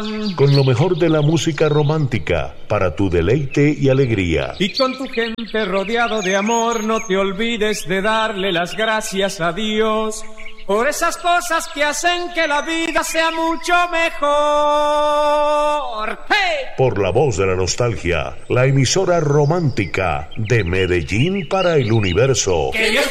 van. Con lo mejor de la música romántica, para tu deleite y alegría. Y con tu gente rodeado de amor, no te olvides de darle las gracias a Dios por esas cosas que hacen que la vida sea mucho mejor. ¡Hey! Por la voz de la nostalgia, la emisora romántica de Medellín para el universo. Que Dios